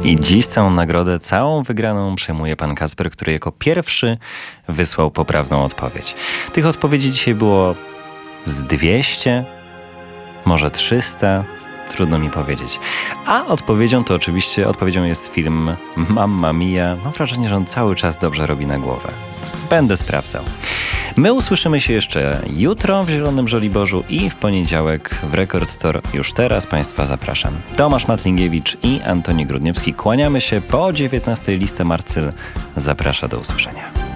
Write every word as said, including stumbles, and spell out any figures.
I dziś całą nagrodę, całą wygraną przejmuje pan Kasper, który jako pierwszy wysłał poprawną odpowiedź. Tych odpowiedzi dzisiaj było z dwieście, może trzysta, trudno mi powiedzieć. A odpowiedzią to oczywiście, odpowiedzią jest film Mamma Mia. Mam wrażenie, że on cały czas dobrze robi na głowę. Będę sprawdzał. My usłyszymy się jeszcze jutro w Zielonym Żoliborzu i w poniedziałek w Record Store. Już teraz Państwa zapraszam. Tomasz Matlingiewicz i Antoni Grudniewski. Kłaniamy się po dziewiętnastej. Listę Marcyl zaprasza do usłyszenia.